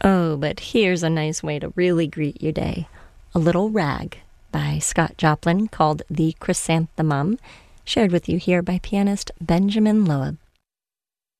Oh, but here's a nice way to really greet your day. A Little Rag by Scott Joplin, called The Chrysanthemum, shared with you here by pianist Benjamin Loeb.